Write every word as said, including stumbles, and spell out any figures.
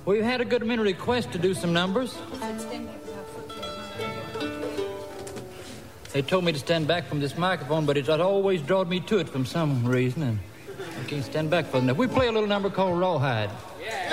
We've had a good many requests to do some numbers. They told me to stand back from this microphone, but it's always drawed me to it for some reason, and I can't stand back from it. We play a little number called Rawhide. Yeah.